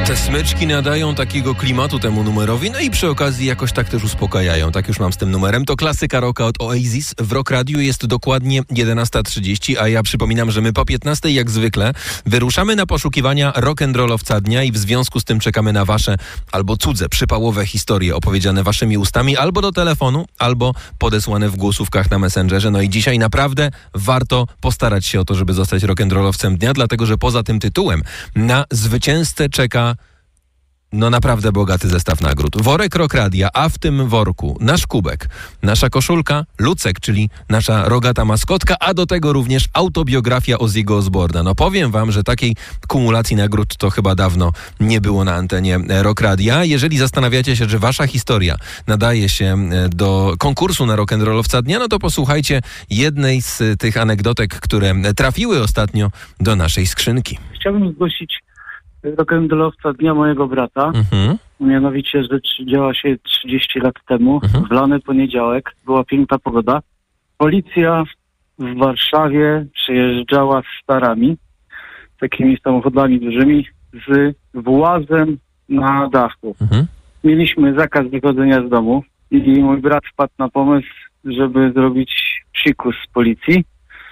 Te smyczki nadają takiego klimatu temu numerowi, no i przy okazji jakoś tak też uspokajają. Tak już mam z tym numerem. To klasyka rocka od Oasis. W Rock Radiu jest dokładnie 11:30, a ja przypominam, że my po 15 jak zwykle wyruszamy na poszukiwania rock'n'rollowca dnia i w związku z tym czekamy na wasze albo cudze, przypałowe historie opowiedziane waszymi ustami albo do telefonu, albo podesłane w głosówkach na Messengerze. No i dzisiaj naprawdę warto postarać się o to, żeby zostać rock'n'rollowcem dnia, dlatego że poza tym tytułem na zwycięzcę czeka naprawdę bogaty zestaw nagród. Worek Rock Radia, a w tym worku nasz kubek, nasza koszulka, Lucek, czyli nasza rogata maskotka, a do tego również autobiografia Ozzy'ego Osbourne'a. No powiem wam, że takiej kumulacji nagród to chyba dawno nie było na antenie Rock Radia. Jeżeli zastanawiacie się, że wasza historia nadaje się do konkursu na rock'n'rollowca dnia, no to posłuchajcie jednej z tych anegdotek, które trafiły ostatnio do naszej skrzynki. Chciałbym zgłosić rock'n'rollowca dnia mojego brata. Mianowicie rzecz działa się 30 lat temu. W lany poniedziałek. Była piękna pogoda. Policja w Warszawie przyjeżdżała z starami, takimi samochodami dużymi, z włazem na dachu. Mieliśmy zakaz wychodzenia z domu i mój brat wpadł na pomysł, żeby zrobić psikus z policji.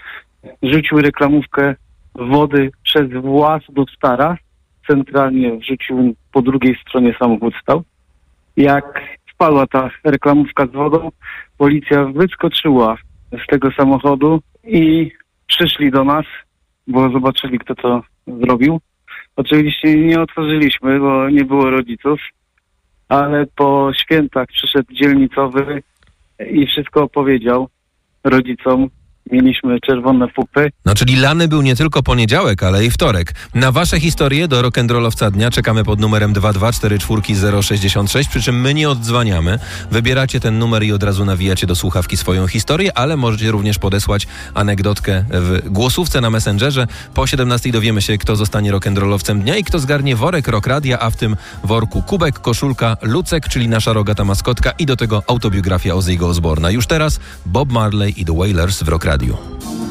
Rzucił reklamówkę wody przez właz do stara. Centralnie wrzucił, po drugiej stronie samochód stał. Jak wpadła ta reklamówka z wodą, policja wyskoczyła z tego samochodu i przyszli do nas, bo zobaczyli, kto to zrobił. Oczywiście nie otworzyliśmy, bo nie było rodziców, ale po świętach przyszedł dzielnicowy i wszystko opowiedział rodzicom. Mieliśmy czerwone pupy. No czyli lany był nie tylko poniedziałek, ale i wtorek. Na wasze historie do rock'n'rollowca dnia czekamy pod numerem 2244066, przy czym my nie oddzwaniamy. Wybieracie ten numer i od razu nawijacie do słuchawki swoją historię, ale możecie również podesłać anegdotkę w głosówce na Messengerze. Po 17 dowiemy się, kto zostanie rock'n'rollowcem dnia i kto zgarnie worek Rock Radia, a w tym worku kubek, koszulka, Lucek, czyli nasza rogata maskotka i do tego autobiografia Ozzy'ego Osbourne'a. Już teraz Bob Marley i The Wailers w Rock Radio.